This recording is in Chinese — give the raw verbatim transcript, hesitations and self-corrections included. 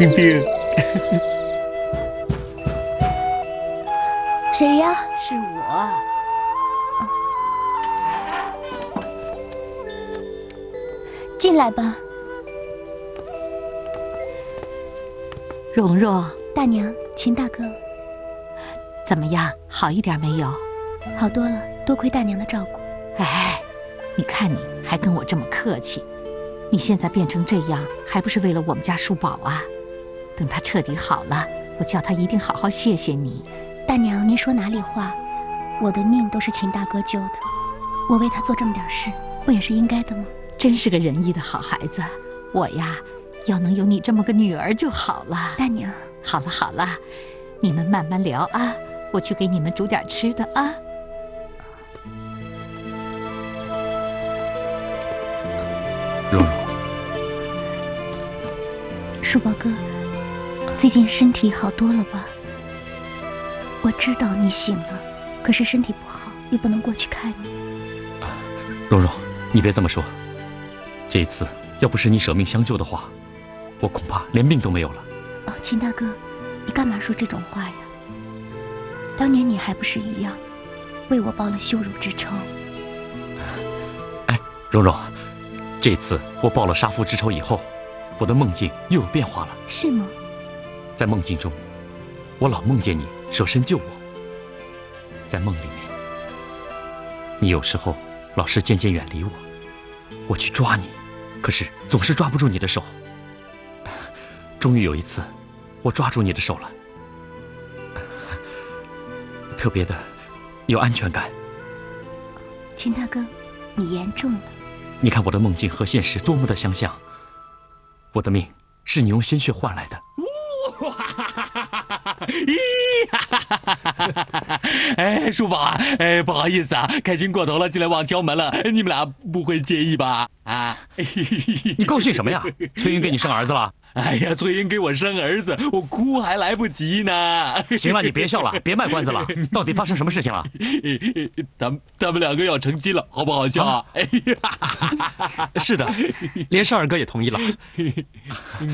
冰冰， 谁呀？ 是我。 进来吧。 蓉蓉， 大娘，秦大哥， 怎么样？好一点没有？ 好多了，多亏大娘的照顾。 哎，你看你还跟我这么客气，你现在变成这样，还不是为了我们家叔宝啊？等他彻底好了，我叫他一定好好谢谢你。 大娘，您说哪里话？我的命都是秦大哥救的，我为他做这么点事，不也是应该的吗？ 真是个仁义的好孩子，我呀，要能有你这么个女儿就好了。 大娘， 好了好了，你们慢慢聊啊，我去给你们煮点吃的啊。 蓉蓉， 叔宝哥，最近身体好多了吧？我知道你醒了，可是身体不好，又不能过去看你。 蓉蓉，你别这么说。这一次要不是你舍命相救的话，我恐怕连命都没有了。 哦，秦大哥，你干嘛说这种话呀？当年你还不是一样，为我报了羞辱之仇。 哎，蓉蓉，这次我报了杀父之仇以后，我的梦境又有变化了。 是吗？ 在梦境中，我老梦见你舍身救我。在梦里面，你有时候老是渐渐远离我，我去抓你，可是总是抓不住你的手。终于有一次，我抓住你的手了，特别的有安全感。 秦大哥，你言重了。 你看我的梦境和现实多么的相像，我的命是你用鲜血换来的。 哎，叔宝啊，哎，不好意思啊，开心过头了，进来忘敲门了，你们俩不会介意吧？啊， 你高兴什么呀？崔云给你生儿子了？ 哎呀，崔云给我生儿子，我哭还来不及呢。 行了，你别笑了，别卖关子了，到底发生什么事情了？ 他们他们两个要成亲了，好不好笑啊？ 是的，连少儿哥也同意了。